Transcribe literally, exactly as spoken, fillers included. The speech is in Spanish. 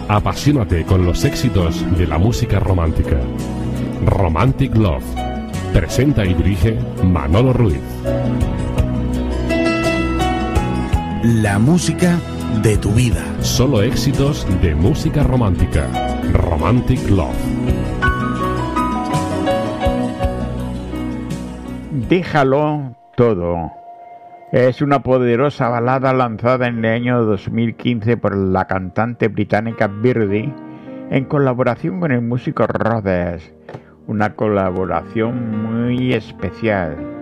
Apasionate con los éxitos de la música romántica. Romantic Love. Presenta y dirige Manolo Ruiz. La música de tu vida. Solo éxitos de música romántica. Romantic Love. Déjalo todo. Es una poderosa balada lanzada en el año dos mil quince por la cantante británica Birdie en colaboración con el músico Rhodes. Una colaboración muy especial.